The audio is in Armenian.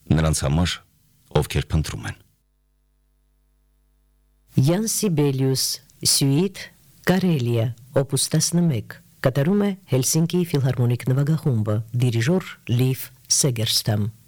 նրանց համար, ովքեր փնտրում են։ Յան Սիբելիուս, Սյուիտ, Կարելիա, Օպուս 11, կատարում է Հելսինկի ֆիլհարմոնիկ նվագախումբը, դիրիժոր Լիվ Սեգերստամ։